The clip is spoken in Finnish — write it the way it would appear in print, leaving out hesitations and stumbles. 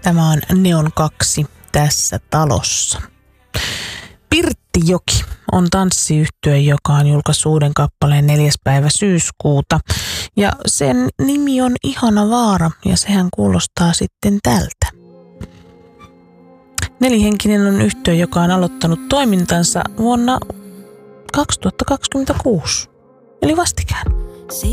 Tämä on Neon 2 tässä talossa. Pirttijoki on tanssiyhtye, joka on julkaissut uuden kappaleen 4. päivä syyskuuta. Ja sen nimi on Ihana vaara ja sehän kuulostaa sitten tältä. Nelihenkinen on yhtye, joka on aloittanut toimintansa vuonna 2026, eli vastikään.